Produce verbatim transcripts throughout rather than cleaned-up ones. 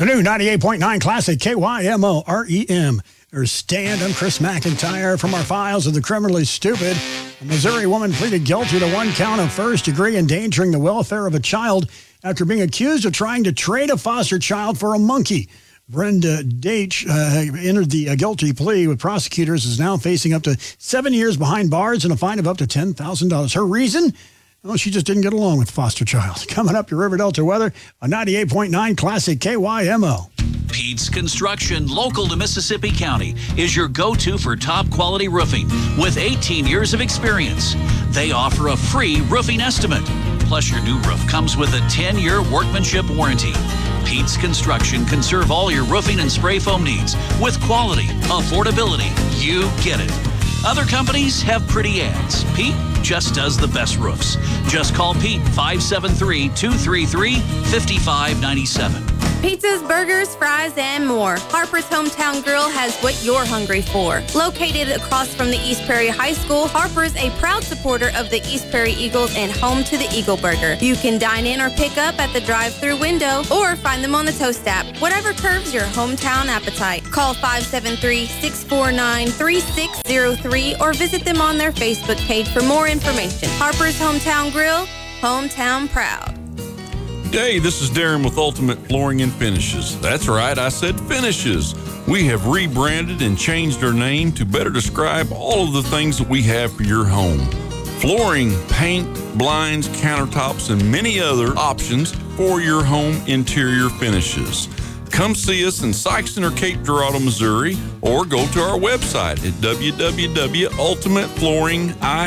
The new ninety-eight point nine Classic K Y M O R E M. Or stand. I'm Chris McIntyre from our files of the criminally stupid. A Missouri woman pleaded guilty to one count of first-degree endangering the welfare of a child after being accused of trying to trade a foster child for a monkey. Brenda Deitch uh, entered the uh, guilty plea with prosecutors, is now facing up to seven years behind bars and a fine of up to ten thousand dollars. Her reason? Well, she just didn't get along with the foster child. Coming up, your River Delta weather, a ninety-eight point nine Classic K Y M O. Pete's Construction, local to Mississippi County, is your go-to for top-quality roofing with eighteen years of experience. They offer a free roofing estimate. Plus, your new roof comes with a ten-year workmanship warranty. Pete's Construction can serve all your roofing and spray foam needs with quality, affordability. You get it. Other companies have pretty ads. Pete just does the best roofs. Just call Pete, five seven three, two three three, five five nine seven. Pizzas, burgers, fries, and more. Harper's Hometown Grill has what you're hungry for. Located across from the East Prairie High School, Harper's a proud supporter of the East Prairie Eagles and home to the Eagle Burger. You can dine in or pick up at the drive-thru window or find them on the Toast app. Whatever curves your hometown appetite. Call five seven three, six four nine, three six zero three or visit them on their Facebook page for more information. Harper's Hometown Grill, hometown proud. Hey, this is Darren with Ultimate Flooring and Finishes. That's right, I said finishes. We have rebranded and changed our name to better describe all of the things that we have for your home. Flooring, paint, blinds, countertops, and many other options for your home interior finishes. Come see us in Sikeston or Cape Girardeau, Missouri, or go to our website at w w w dot ultimate flooring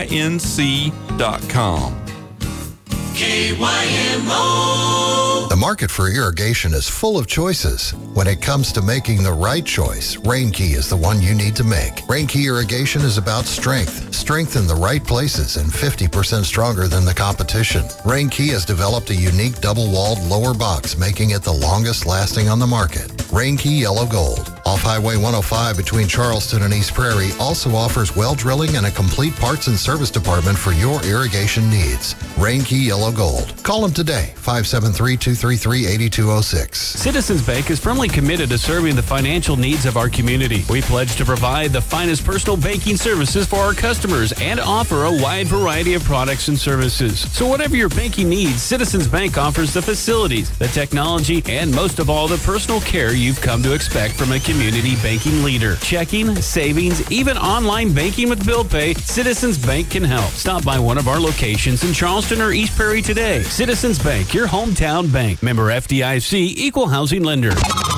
inc dot com. K Y M O. The market for irrigation is full of choices. When it comes to making the right choice, Rainkey is the one you need to make. Rainkey irrigation is about strength. Strength in the right places and fifty percent stronger than the competition. Rainkey has developed a unique double-walled lower box, making it the longest lasting on the market. Rainkey Yellow Gold. Off Highway one oh five between Charleston and East Prairie also offers well drilling and a complete parts and service department for your irrigation needs. Rainkey Yellow Gold. Call them today, five seven three, two three three, eight two zero six. Citizens Bank is firmly committed to serving the financial needs of our community. We pledge to provide the finest personal banking services for our customers and offer a wide variety of products and services. So whatever your banking needs, Citizens Bank offers the facilities, the technology, and most of all, the personal care you've come to expect from a community banking leader. Checking, savings, even online banking with bill pay, Citizens Bank can help. Stop by one of our locations in Charleston or East Prairie today. Citizens Bank, your hometown bank. Member F D I C, Equal Housing Lender.